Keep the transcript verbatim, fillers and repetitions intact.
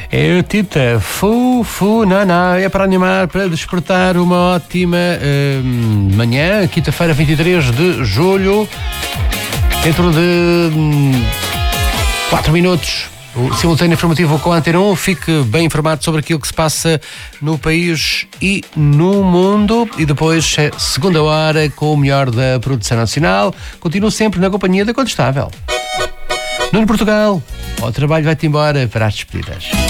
É a Tita, fu, fu, na, na, é para animar, para despertar uma ótima uh, manhã, quinta-feira, vinte e três de julho, dentro de quatro minutos, o simultâneo informativo com a Antena um. Fique bem informado sobre aquilo que se passa no país e no mundo. E depois, segunda hora, com o melhor da produção nacional. Continuo sempre na companhia da Contestável. Nuno Portugal, o trabalho vai-te embora para as despedidas.